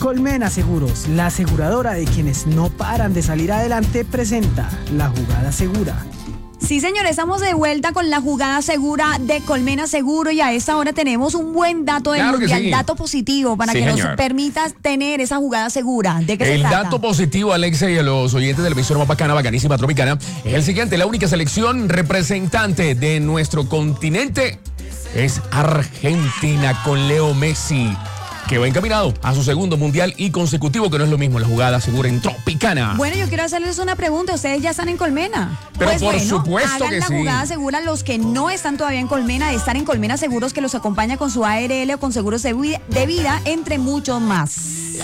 Colmena Seguros, la aseguradora de quienes no paran de salir adelante, presenta La Jugada Segura. Sí, señor, estamos de vuelta con la jugada segura de Colmena Seguro y a esta hora tenemos un buen dato del mundial, dato positivo para que nos permitas tener esa jugada segura. ¿De qué se trata? El dato positivo, Alexa, y a los oyentes de la emisora más bacana, bacanísima, tropicana, es el siguiente: la única selección representante de nuestro continente es Argentina, con Leo Messi, que va encaminado a su segundo mundial y consecutivo, que no es lo mismo, la jugada segura en Tropicana. Bueno, yo quiero hacerles una pregunta. ¿Ustedes ya están en Colmena? Pero pues por supuesto que sí. Hagan la jugada segura los que no están todavía en Colmena, de estar en Colmena Seguros, que los acompaña con su ARL o con seguros de vida, entre muchos más.